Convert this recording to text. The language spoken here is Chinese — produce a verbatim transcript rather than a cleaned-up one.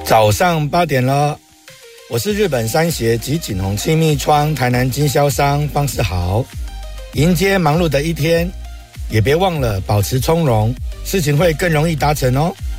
早上八点了，我是日本三协及锦宏气密窗台南经销商方世豪。迎接忙碌的一天，也别忘了保持从容，事情会更容易达成哦。